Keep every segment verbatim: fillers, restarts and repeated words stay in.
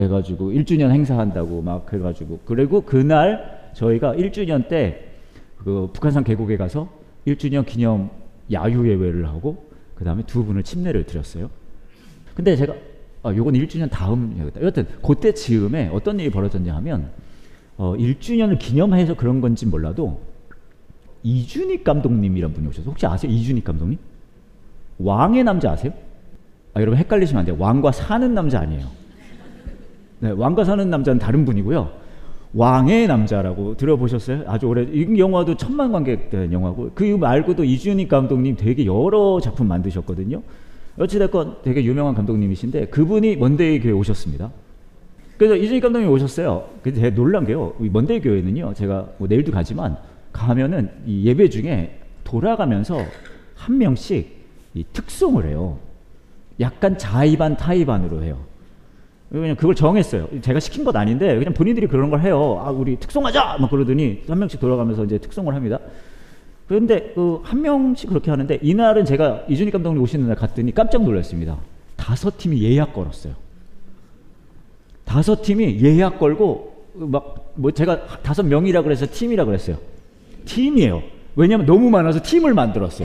해가지고 일 주년 행사한다고 막 해가지고, 그리고 그날 저희가 일 주년 때 그 북한산 계곡에 가서 일 주년 기념 야유예회를 하고 그 다음에 두 분을 침례를 드렸어요. 근데 제가 아, 요건 일 주년 다음 얘기다. 여튼 그때 즈음에 어떤 일이 벌어졌냐 하면 어, 일 주년을 기념해서 그런 건지 몰라도 이준익 감독님이란 분이 오셔서, 혹시 아세요? 이준익 감독님? 왕의 남자 아세요? 아, 여러분 헷갈리시면 안 돼요. 왕과 사는 남자 아니에요. 네, 왕과 사는 남자는 다른 분이고요. 왕의 남자라고 들어보셨어요? 아주 오래, 이 영화도 천만 관객 된 영화고, 그 말고도 이준익 감독님 되게 여러 작품 만드셨거든요. 어찌됐건 되게 유명한 감독님이신데 그분이 먼데이 교회 오셨습니다. 그래서 이준익 감독님이 오셨어요. 근데 제가 놀란 게요, 먼데이 교회는요, 제가 뭐 내일도 가지만 가면은 이 예배 중에 돌아가면서 한 명씩 이 특송을 해요. 약간 자의반 타의반으로 해요. 그냥 그걸 정했어요. 제가 시킨 것 아닌데 그냥 본인들이 그런 걸 해요. 아, 우리 특송하자! 막 그러더니 한 명씩 돌아가면서 이제 특송을 합니다. 그런데 그 한 명씩 그렇게 하는데, 이날은 제가 이준익 감독님 오시는 날 갔더니 깜짝 놀랐습니다. 다섯 팀이 예약 걸었어요. 다섯 팀이 예약 걸고 막 뭐 제가 다섯 명이라 그래서 팀이라 그랬어요. 팀이에요. 왜냐면 너무 많아서 팀을 만들었어요.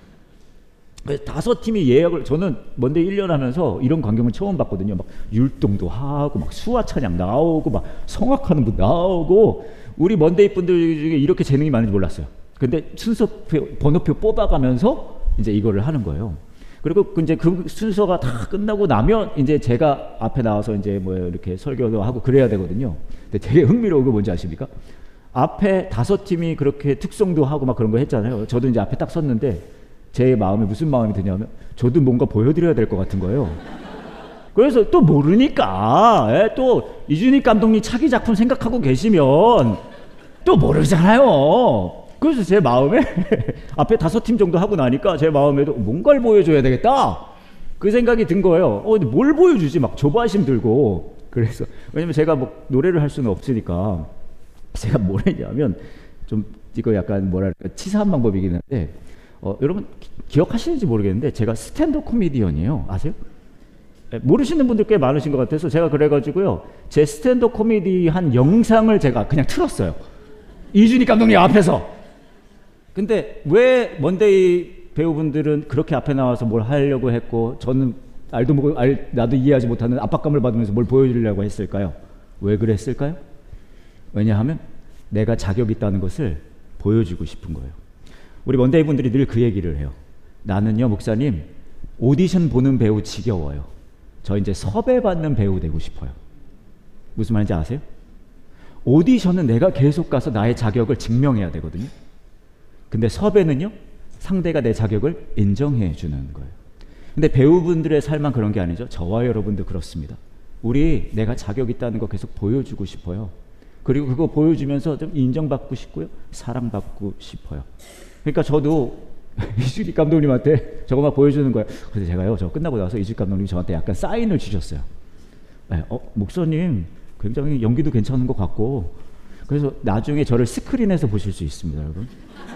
그래서 다섯 팀이 예약을, 저는 먼데이 일 년 하면서 이런 광경을 처음 봤거든요. 막 율동도 하고 막 수화 찬양 나오고 막 성악하는 분 나오고, 우리 먼데이 분들 중에 이렇게 재능이 많은지 몰랐어요. 근데 순서표 번호표 뽑아가면서 이제 이거를 하는 거예요. 그리고 이제 그 순서가 다 끝나고 나면 이제 제가 앞에 나와서 이제 뭐 이렇게 설교도 하고 그래야 되거든요. 근데 되게 흥미로운 거 뭔지 아십니까? 앞에 다섯 팀이 그렇게 특송도 하고 막 그런 거 했잖아요. 저도 이제 앞에 딱 섰는데 제 마음에 무슨 마음이 드냐면 저도 뭔가 보여드려야 될 것 같은 거예요. 그래서 또 모르니까, 예, 또 이준익 감독님 차기 작품 생각하고 계시면 또 모르잖아요. 그래서 제 마음에 앞에 다섯 팀 정도 하고 나니까 제 마음에도 뭔가를 보여줘야 되겠다, 그 생각이 든 거예요. 어, 근데 뭘 보여주지? 막 조바심 들고. 그래서 왜냐면 제가 뭐 노래를 할 수는 없으니까 제가 뭘 했냐면, 좀 이거 약간 뭐랄까 치사한 방법이긴 한데, 어, 여러분 기, 기억하시는지 모르겠는데 제가 스탠드업 코미디언이에요. 아세요? 네, 모르시는 분들 꽤 많으신 것 같아서 제가 그래가지고요, 제 스탠드업 코미디 한 영상을 제가 그냥 틀었어요. 이준익 감독님 앞에서. 근데 왜 먼데이 배우분들은 그렇게 앞에 나와서 뭘 하려고 했고, 저는 알도 모르고 알, 나도 이해하지 못하는 압박감을 받으면서 뭘 보여주려고 했을까요? 왜 그랬을까요? 왜냐하면 내가 자격 있다는 것을 보여주고 싶은 거예요. 우리 먼데이 분들이 늘 그 얘기를 해요. 나는요, 목사님, 오디션 보는 배우 지겨워요. 저 이제 섭외받는 배우 되고 싶어요. 무슨 말인지 아세요? 오디션은 내가 계속 가서 나의 자격을 증명해야 되거든요. 근데 섭외는요, 상대가 내 자격을 인정해 주는 거예요. 근데 배우분들의 삶은 그런 게 아니죠. 저와 여러분도 그렇습니다. 우리 내가 자격 있다는 거 계속 보여주고 싶어요. 그리고 그거 보여주면서 좀 인정받고 싶고요, 사랑받고 싶어요. 그러니까 저도 이준익 감독님한테 저거 막 보여주는 거예요. 그래서 제가요, 저 끝나고 나서 이준익 감독님이 저한테 약간 사인을 주셨어요. 네, 어, 목사님 굉장히 연기도 괜찮은 것 같고. 그래서 나중에 저를 스크린에서 보실 수 있습니다, 여러분.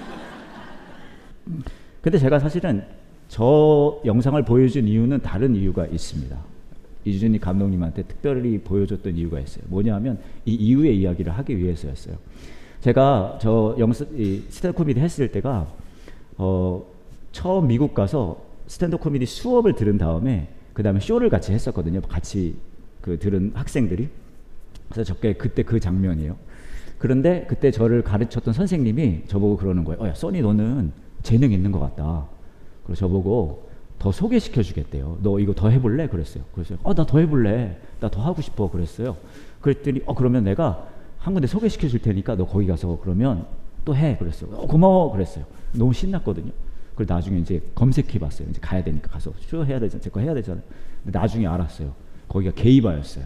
근데 제가 사실은 저 영상을 보여준 이유는 다른 이유가 있습니다. 이준익 감독님한테 특별히 보여줬던 이유가 있어요. 뭐냐면 이 이후의 이야기를 하기 위해서였어요. 제가 저 영스, 이 스탠드 코미디 했을 때가 어, 처음 미국 가서 스탠드 코미디 수업을 들은 다음에 그 다음에 쇼를 같이 했었거든요. 같이 그 들은 학생들이. 그래서 저게 그때 그 장면이에요. 그런데 그때 저를 가르쳤던 선생님이 저보고 그러는 거예요. 어, 야, 써니 너는 재능 있는 것 같다. 그래서 저보고 더 소개시켜 주겠대요. 너 이거 더 해볼래? 그랬어요. 그래서 어, 나 더 해볼래. 나 더 하고 싶어. 그랬어요. 그랬더니 어, 그러면 내가 한 군데 소개시켜 줄 테니까 너 거기 가서 그러면 또 해. 그랬어요. 어, 고마워. 그랬어요. 너무 신났거든요. 그리고 나중에 이제 검색해 봤어요. 이제 가야 되니까 가서 쇼 해야 되잖아요. 제 거 해야 되잖아요. 근데 나중에 알았어요. 거기가 게이바였어요.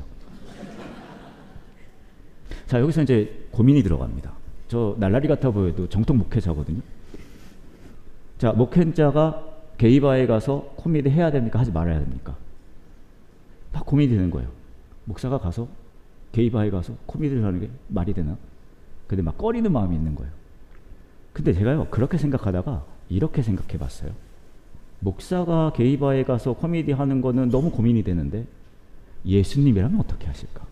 자, 여기서 이제 고민이 들어갑니다. 저 날라리 같아 보여도 정통 목회자거든요. 자, 목회자가 게이바에 가서 코미디 해야 됩니까? 하지 말아야 됩니까? 막 고민이 되는 거예요. 목사가 가서 게이바에 가서 코미디를 하는 게 말이 되나? 근데 막 꺼리는 마음이 있는 거예요. 근데 제가요, 그렇게 생각하다가 이렇게 생각해 봤어요. 목사가 게이바에 가서 코미디 하는 거는 너무 고민이 되는데, 예수님이라면 어떻게 하실까?